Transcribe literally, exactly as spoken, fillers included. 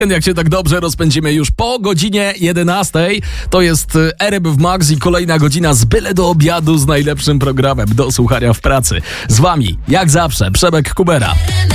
Jak się tak dobrze rozpędzimy już po godzinie jedenastej, to jest R M F Max i kolejna godzina z byle do obiadu z najlepszym programem do słuchania w pracy. Z wami, jak zawsze, Przemek Kubera.